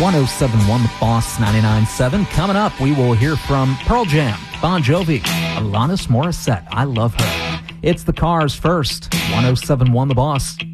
1071 The Boss 99.7. Coming up, we will hear from Pearl Jam, Bon Jovi, Alanis Morissette. I love her. It's the Cars first. 1071 The Boss.